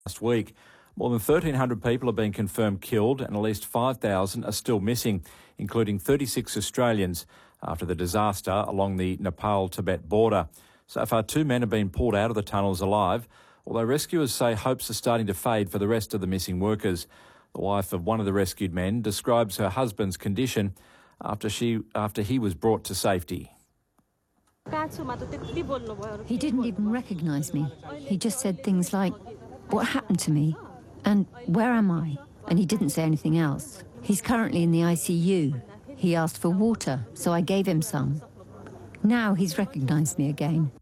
last week. More than 1,300 people have been confirmed killed and at least 5,000 are still missing, including 36 Australians after the disaster along the Nepal-Tibet border. So far, 2 men have been pulled out of the tunnels alive, although rescuers say hopes are starting to fade for the rest of the missing workers. The wife of one of the rescued men describes her husband's condition after he was brought to safety. He didn't even recognise me. He just said things like, "What happened to me?" and "Where am I?" And he didn't say anything else. He's currently in the ICU. He asked for water, so I gave him some. Now he's recognised me again.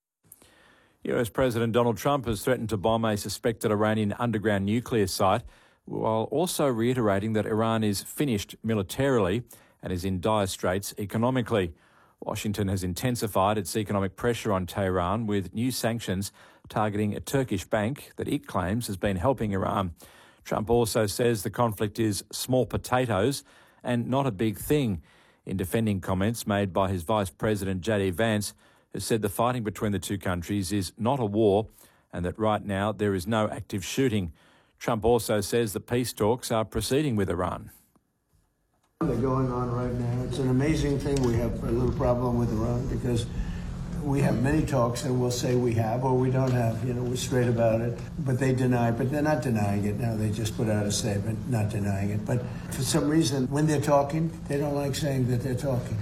US President Donald Trump has threatened to bomb a suspected Iranian underground nuclear site, while also reiterating that Iran is finished militarily and is in dire straits economically. Washington has intensified its economic pressure on Tehran with new sanctions targeting a Turkish bank that it claims has been helping Iran. Trump also says the conflict is small potatoes and not a big thing, in defending comments made by his Vice President J.D. Vance, who said the fighting between the two countries is not a war and that right now there is no active shooting. Trump also says that peace talks are proceeding with Iran. They're going on right now. It's an amazing thing. We have a little problem with Iran because we have many talks and we'll say we have or we don't have. You know, we're straight about it. But they deny, but they're not denying it now. They just put out a statement not denying it. But for some reason, when they're talking, they don't like saying that they're talking.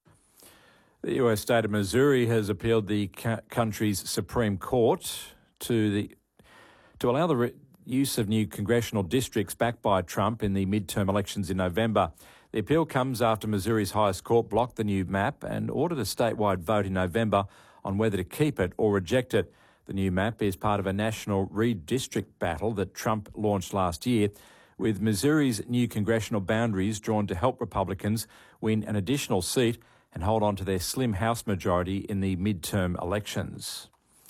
The US state of Missouri has appealed the country's Supreme Court to allow the use of new congressional districts backed by Trump in the midterm elections in November. The appeal comes after Missouri's highest court blocked the new map and ordered a statewide vote in November on whether to keep it or reject it. The new map is part of a national redistrict battle that Trump launched last year, with Missouri's new congressional boundaries drawn to help Republicans win an additional seat and hold on to their slim House majority in the midterm elections.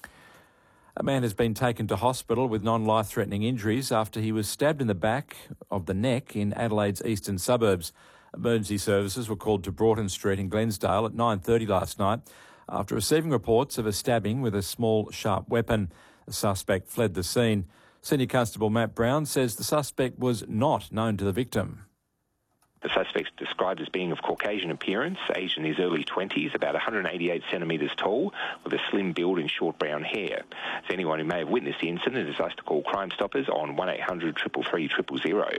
A man has been taken to hospital with non-life-threatening injuries after he was stabbed in the back of the neck in Adelaide's eastern suburbs. Emergency services were called to Broughton Street in Glensdale at 9:30 last night after receiving reports of a stabbing with a small, sharp weapon. The suspect fled the scene. Senior Constable Matt Brown says the suspect was not known to the victim. The suspect's described as being of Caucasian appearance, aged in his early 20s, about 188 centimetres tall, with a slim build and short brown hair. So anyone who may have witnessed the incident is asked to call Crime Stoppers on 1800 333 000.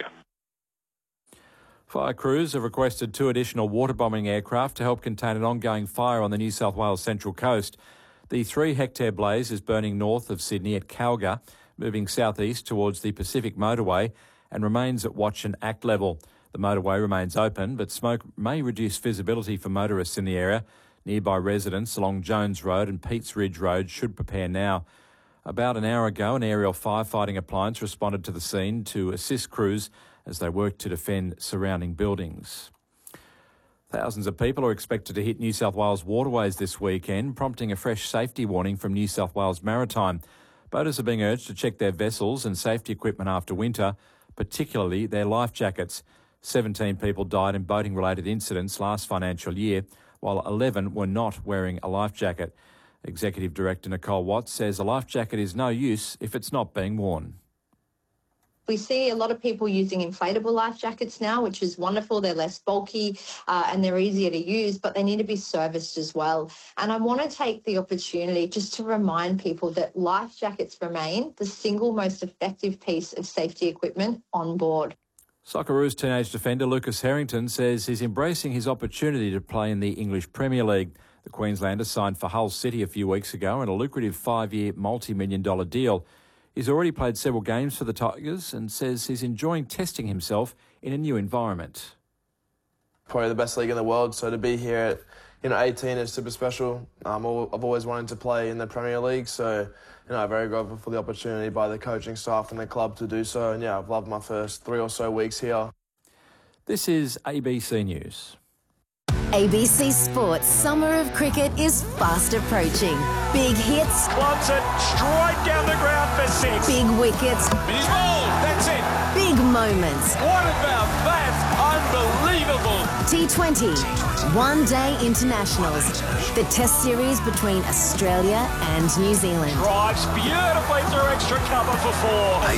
Fire crews have requested 2 additional waterbombing aircraft to help contain an ongoing fire on the New South Wales Central Coast. The 3-hectare blaze is burning north of Sydney at Calga, moving southeast towards the Pacific Motorway and remains at watch and act level. The motorway remains open, but smoke may reduce visibility for motorists in the area. Nearby residents along Jones Road and Peats Ridge Road should prepare now. About an hour ago, an aerial firefighting appliance responded to the scene to assist crews as they work to defend surrounding buildings. Thousands of people are expected to hit New South Wales waterways this weekend, prompting a fresh safety warning from New South Wales Maritime. Boaters are being urged to check their vessels and safety equipment after winter, particularly their life jackets. 17 people died in boating-related incidents last financial year, while 11 were not wearing a life jacket. Executive Director Nicole Watts says a life jacket is no use if it's not being worn. We see a lot of people using inflatable life jackets now, which is wonderful. They're less bulky and they're easier to use, but they need to be serviced as well. And I want to take the opportunity just to remind people that life jackets remain the single most effective piece of safety equipment on board. Socceroos teenage defender Lucas Harrington says he's embracing his opportunity to play in the English Premier League. The Queenslander signed for Hull City a few weeks ago in a lucrative 5-year multi-million-dollar deal. He's already played several games for the Tigers and says he's enjoying testing himself in a new environment. Probably the best league in the world, so to be here at 18 is super special. I've always wanted to play in the Premier League, so I'm very grateful for the opportunity by the coaching staff and the club to do so. And I've loved my first 3 or so weeks here. This is ABC News. ABC Sports Summer of Cricket is fast approaching. Big hits. Wants it straight down the ground for 6. Big wickets. He's bowled. That's it. Big moments. What about that? Unbelievable. T20 one-day internationals. The test series between Australia and New Zealand. Drives beautifully through extra cover for 4.